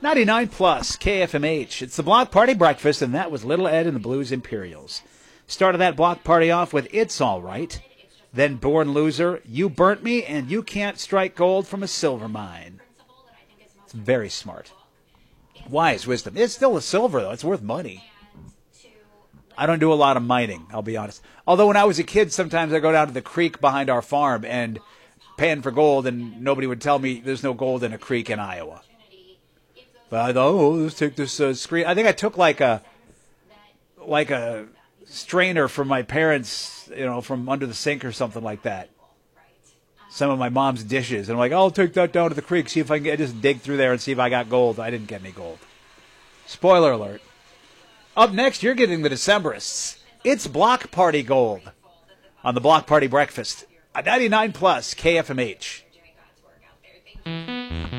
99 plus KFMH. It's the Block Party Breakfast, and that was Little Ed and the Blues Imperials. Started that block party off with It's All Right. Then Born Loser, You Burnt Me, and You Can't Strike Gold from a Silver Mine. It's very smart. Wise wisdom. It's still a silver, though. It's worth money. I don't do a lot of mining, I'll be honest. Although when I was a kid, sometimes I go down to the creek behind our farm and pan for gold, and nobody would tell me there's no gold in a creek in Iowa. But I thought, let's take this screen. I think I took like a strainer from my parents, from under the sink or something like that. Some of my mom's dishes. And I'm like, I'll take that down to the creek, see if I can just dig through there and see if I got gold. I didn't get any gold. Spoiler alert. Up next, you're getting the Decemberists. It's Block Party Gold on the Block Party Breakfast. A 99 plus KFMH.